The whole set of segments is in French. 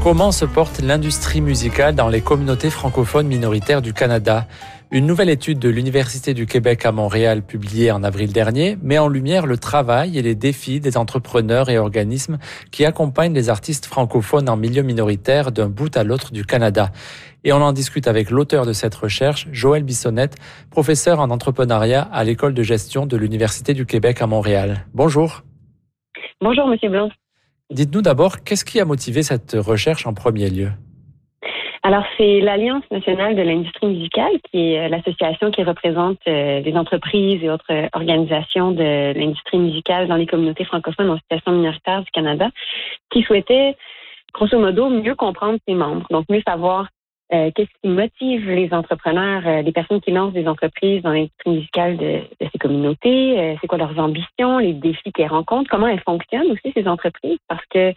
Comment se porte l'industrie musicale dans les communautés francophones minoritaires du Canada? Une nouvelle étude de l'Université du Québec à Montréal, publiée en avril dernier, met en lumière le travail et les défis des entrepreneurs et organismes qui accompagnent les artistes francophones en milieu minoritaire d'un bout à l'autre du Canada. Et on en discute avec l'auteur de cette recherche, Joël Bissonnette, professeur en entrepreneuriat à l'École de gestion de l'Université du Québec à Montréal. Bonjour. Bonjour, Monsieur Blanc. Dites-nous d'abord, qu'est-ce qui a motivé cette recherche en premier lieu? Alors, c'est l'Alliance nationale de l'industrie musicale, qui est l'association qui représente les entreprises et autres organisations de l'industrie musicale dans les communautés francophones en situation minoritaire du Canada, qui souhaitait, grosso modo, mieux comprendre ses membres, donc mieux savoir qu'est-ce qui motive les entrepreneurs, les personnes qui lancent des entreprises dans l'industrie musicale de ces communautés, c'est quoi leurs ambitions, les défis qu'elles rencontrent, comment elles fonctionnent aussi, ces entreprises, parce que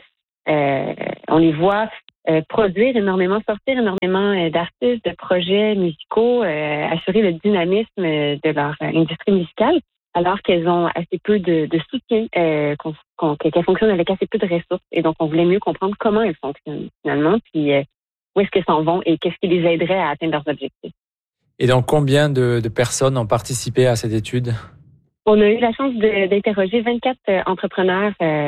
on les voit produire énormément, sortir énormément d'artistes, de projets musicaux, assurer le dynamisme de leur industrie musicale, alors qu'elles ont assez peu de soutien, qu'elles fonctionnent avec assez peu de ressources. Et donc, on voulait mieux comprendre comment elles fonctionnent finalement, puis où est-ce qu'elles s'en vont et qu'est-ce qui les aiderait à atteindre leurs objectifs. Et donc, combien de personnes ont participé à cette étude? On a eu la chance d'interroger 24 entrepreneurs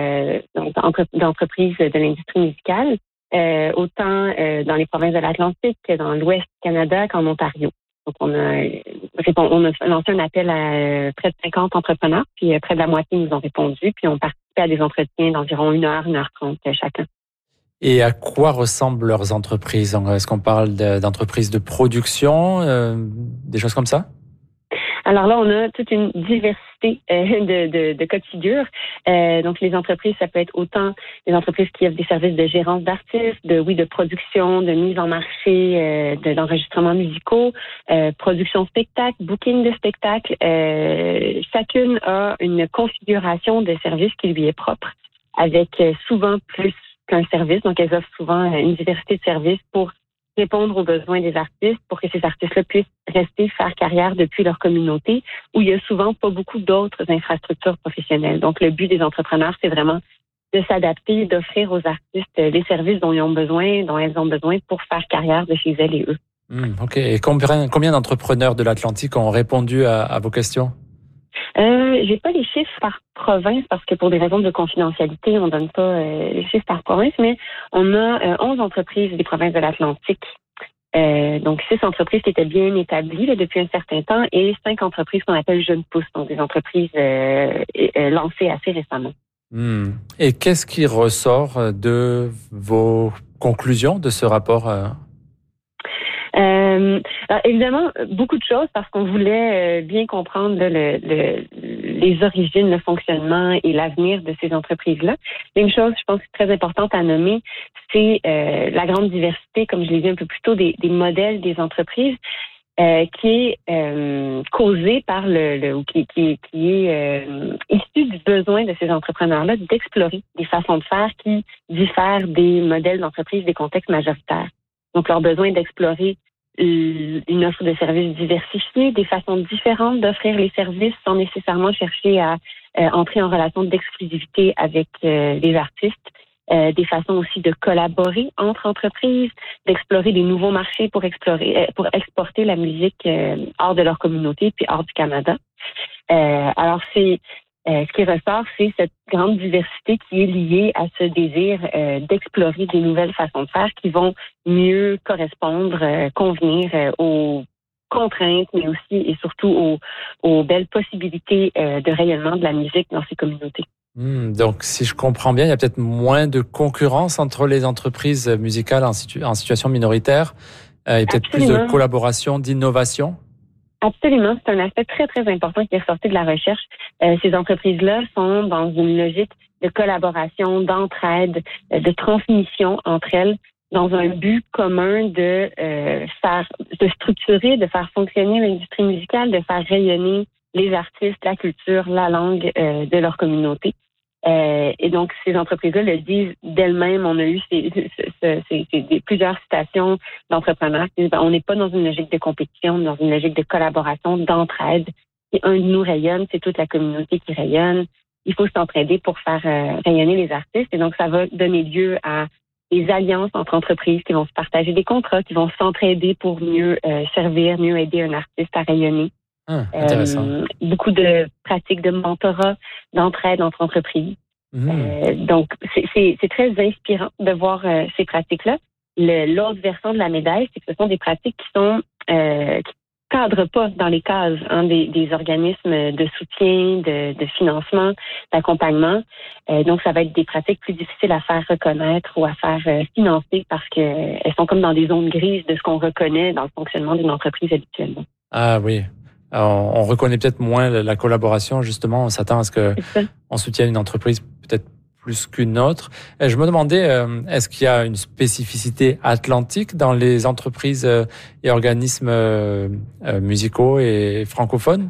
d'entreprises de l'industrie musicale, autant dans les provinces de l'Atlantique que dans l'Ouest du Canada qu'en Ontario. Donc, on a lancé un appel à près de 50 entrepreneurs, puis près de la moitié nous ont répondu, puis ont participé à des entretiens d'environ 1h30 chacun. Et à quoi ressemblent leurs entreprises? Est-ce qu'on parle d'entreprises de production, des choses comme ça? Alors là, on a toute une diversité de cas de figure. Donc, les entreprises, ça peut être autant des entreprises qui offrent des services de gérance d'artistes, de production, de mise en marché, d'enregistrements musicaux, production de spectacles, booking de spectacles. Chacune a une configuration de service qui lui est propre, avec souvent plus qu'un service. Donc, elles offrent souvent une diversité de services pour répondre aux besoins des artistes, pour que ces artistes-là puissent rester, faire carrière depuis leur communauté, où il y a souvent pas beaucoup d'autres infrastructures professionnelles. Donc, le but des entrepreneurs, c'est vraiment de s'adapter, d'offrir aux artistes les services dont elles ont besoin pour faire carrière de chez elles et eux. OK. Et combien d'entrepreneurs de l'Atlantique ont répondu à vos questions? J'ai pas les chiffres par province parce que pour des raisons de confidentialité, on donne pas les chiffres par province, mais on a 11 entreprises des provinces de l'Atlantique. Donc 6 entreprises qui étaient bien établies depuis un certain temps et 5 entreprises qu'on appelle jeunes pousses, donc des entreprises lancées assez récemment. Et qu'est-ce qui ressort de vos conclusions de ce rapport? Alors, évidemment, beaucoup de choses parce qu'on voulait bien comprendre les origines, le fonctionnement et l'avenir de ces entreprises-là. Mais une chose, je pense, très importante à nommer, c'est la grande diversité, comme je l'ai dit un peu plus tôt, des modèles des entreprises qui est causée par qui est issu du besoin de ces entrepreneurs-là d'explorer des façons de faire qui diffèrent des modèles d'entreprise des contextes majoritaires. Donc, leur besoin d'explorer une offre de services diversifiée, des façons différentes d'offrir les services sans nécessairement chercher à entrer en relation d'exclusivité avec les artistes, des façons aussi de collaborer entre entreprises, d'explorer des nouveaux marchés pour exporter la musique hors de leur communauté puis hors du Canada. Alors, ce qui ressort, c'est cette grande diversité qui est liée à ce désir d'explorer des nouvelles façons de faire qui vont mieux correspondre, convenir aux contraintes, mais aussi et surtout aux belles possibilités de rayonnement de la musique dans ces communautés. Donc, si je comprends bien, il y a peut-être moins de concurrence entre les entreprises musicales en situation minoritaire et peut-être plus de collaboration, d'innovation? Absolument, c'est un aspect très, très important qui est sorti de la recherche. Ces entreprises-là sont dans une logique de collaboration, d'entraide, de transmission entre elles, dans un but commun de structurer, de faire fonctionner l'industrie musicale, de faire rayonner les artistes, la culture, la langue de leur communauté. Et donc, ces entreprises-là le disent d'elles-mêmes. On a eu plusieurs citations d'entrepreneurs qui disent on n'est pas dans une logique de compétition, on est dans une logique de collaboration, d'entraide. Si un de nous rayonne, c'est toute la communauté qui rayonne. Il faut s'entraider pour faire rayonner les artistes. Et donc, ça va donner lieu à des alliances entre entreprises qui vont se partager des contrats, qui vont s'entraider pour mieux servir, mieux aider un artiste à rayonner. Intéressant. Beaucoup de pratiques de mentorat, d'entraide entre entreprises. Donc, c'est très inspirant de voir ces pratiques-là. L'autre versant de la médaille, c'est que ce sont des pratiques qui cadrent pas dans les cases des organismes de soutien, de financement, d'accompagnement. Donc, ça va être des pratiques plus difficiles à faire reconnaître ou à faire financer parce qu'elles sont comme dans des zones grises de ce qu'on reconnaît dans le fonctionnement d'une entreprise habituellement. Ah oui. Alors, on reconnaît peut-être moins la collaboration, justement. On s'attend à ce qu'on soutienne une entreprise peut-être plus qu'une autre. Et je me demandais, est-ce qu'il y a une spécificité atlantique dans les entreprises et organismes musicaux et francophones?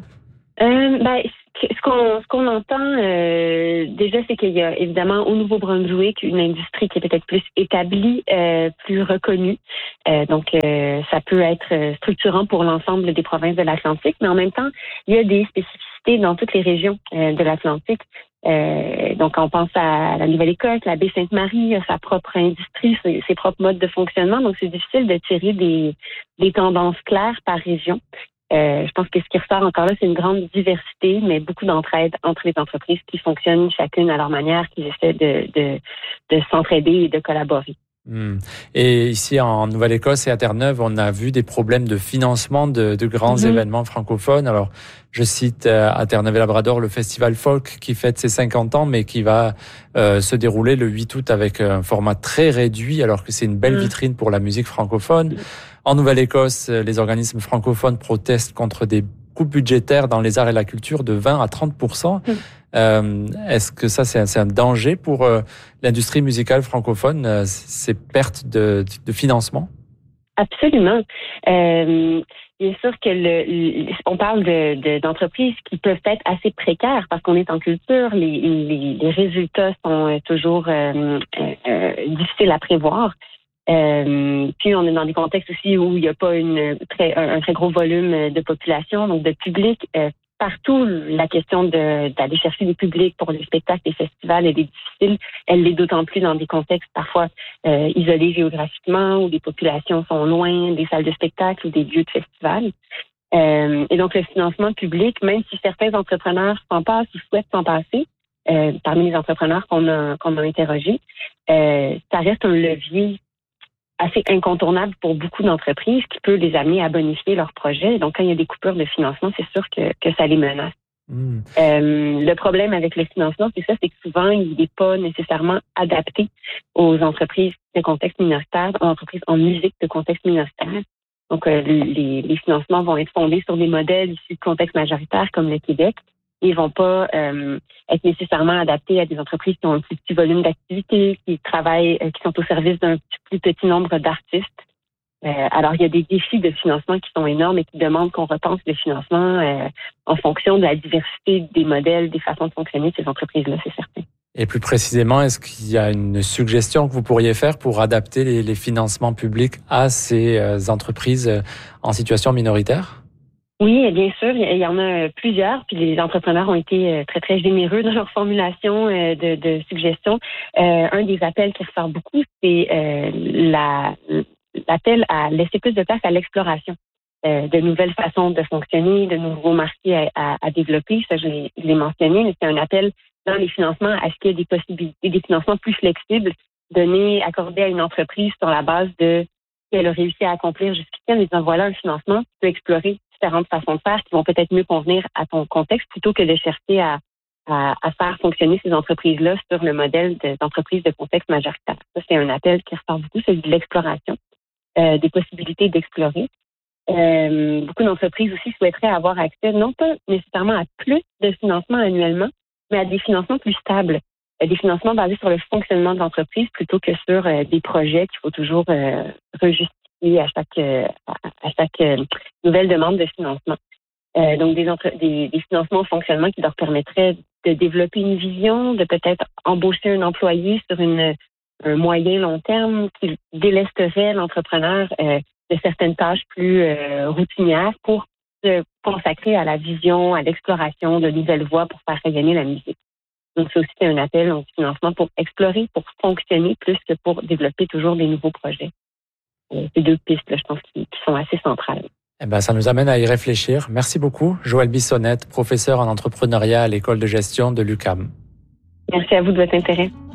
Ce qu'on entend déjà, c'est qu'il y a évidemment au Nouveau-Brunswick une industrie qui est peut-être plus établie, plus reconnue. Donc, ça peut être structurant pour l'ensemble des provinces de l'Atlantique, mais en même temps, il y a des spécificités dans toutes les régions de l'Atlantique. Donc, on pense à la Nouvelle-Écosse, la Baie-Sainte-Marie a sa propre industrie, ses propres modes de fonctionnement. Donc, c'est difficile de tirer des tendances claires par région. Je pense que ce qui ressort encore là, c'est une grande diversité, mais beaucoup d'entraide entre les entreprises qui fonctionnent chacune à leur manière, qui essaient de s'entraider et de collaborer. Et ici, en Nouvelle-Écosse et à Terre-Neuve, on a vu des problèmes de financement de grands événements francophones. Alors, je cite à Terre-Neuve-et-Labrador le Festival Folk qui fête ses 50 ans, mais qui va se dérouler le 8 août avec un format très réduit, alors que c'est une belle vitrine pour la musique francophone. En Nouvelle-Écosse, les organismes francophones protestent contre des coupes budgétaires dans les arts et la culture de 20 à 30%. Est-ce que ça, c'est un danger pour l'industrie musicale francophone, ces pertes de financement? Absolument. Bien sûr que on parle d'entreprises qui peuvent être assez précaires parce qu'on est en culture. Les résultats sont toujours difficiles à prévoir. Puis on est dans des contextes aussi où il n'y a pas un très gros volume de population, donc de public. Partout, la question d'aller chercher des publics pour les spectacles, les festivals, elle est difficile. Elle l'est d'autant plus dans des contextes parfois isolés géographiquement, où les populations sont loin des salles de spectacle ou des lieux de festival. Et donc, le financement public, même si certains entrepreneurs s'en passent ou souhaitent s'en passer, parmi les entrepreneurs qu'on a interrogés, ça reste un levier assez incontournable pour beaucoup d'entreprises qui peut les amener à bonifier leurs projets. Donc, quand il y a des coupures de financement, c'est sûr que ça les menace. Le problème avec le financement, c'est que souvent, il n'est pas nécessairement adapté aux entreprises de contexte minoritaire, aux entreprises en musique de contexte minoritaire. Donc, les financements vont être fondés sur des modèles issus de contextes majoritaires comme le Québec. Ils vont pas être nécessairement adaptés à des entreprises qui ont un plus petit volume d'activité, qui travaillent, qui sont au service d'un plus petit nombre d'artistes. Alors, il y a des défis de financement qui sont énormes et qui demandent qu'on repense le financement en fonction de la diversité des modèles, des façons de fonctionner de ces entreprises-là, c'est certain. Et plus précisément, est-ce qu'il y a une suggestion que vous pourriez faire pour adapter les financements publics à ces entreprises en situation minoritaire? Oui, bien sûr, il y en a plusieurs, puis les entrepreneurs ont été très, très généreux dans leur formulation de suggestions. Un des appels qui ressort beaucoup, c'est l'appel à laisser plus de place à l'exploration de nouvelles façons de fonctionner, de nouveaux marchés à développer. Ça, je l'ai mentionné, mais c'est un appel dans les financements à ce qu'il y ait des possibilités, des financements plus flexibles, accordés à une entreprise sur la base de ce qu'elle a réussi à accomplir jusqu'ici, en disant voilà un financement, tu peux explorer différentes façons de faire qui vont peut-être mieux convenir à ton contexte plutôt que de chercher à faire fonctionner ces entreprises-là sur le modèle d'entreprises de contexte majoritaire. Ça, c'est un appel qui ressort beaucoup, c'est de l'exploration, des possibilités d'explorer. Beaucoup d'entreprises aussi souhaiteraient avoir accès, non pas nécessairement à plus de financement annuellement, mais à des financements plus stables, des financements basés sur le fonctionnement de l'entreprise plutôt que sur des projets qu'il faut toujours rejustifier à chaque nouvelle demande de financement. Donc, des financements en fonctionnement qui leur permettraient de développer une vision, de peut-être embaucher un employé sur un moyen long terme qui délesterait l'entrepreneur de certaines tâches plus routinières pour se consacrer à la vision, à l'exploration de nouvelles voies pour faire rayonner la musique. Donc, c'est aussi un appel au financement pour explorer, pour fonctionner plus que pour développer toujours des nouveaux projets. Ces deux pistes, là, je pense, qui sont assez centrales. Ça nous amène à y réfléchir. Merci beaucoup, Joëlle Bissonnette, professeure en entrepreneuriat à l'École de gestion de l'UQAM. Merci à vous de votre intérêt.